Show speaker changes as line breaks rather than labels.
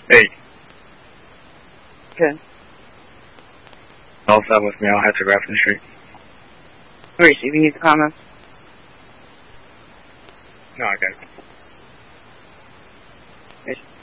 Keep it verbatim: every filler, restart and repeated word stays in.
Hey.
Good.
All set with me. I'll head to Grafton Street.
Receiving you the comments?
No, I got it.
Yes.